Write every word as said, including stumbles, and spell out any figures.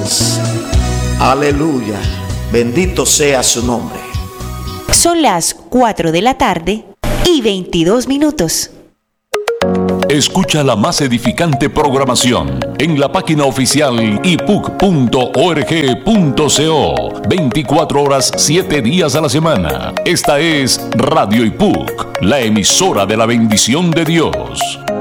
vidas. Aleluya. Bendito sea su nombre. Son las cuatro de la tarde y veintidós minutos. Escucha la más edificante programación en la página oficial i p u c punto org punto co. veinticuatro horas, siete días a la semana. Esta es Radio I P U C, la emisora de la bendición de Dios.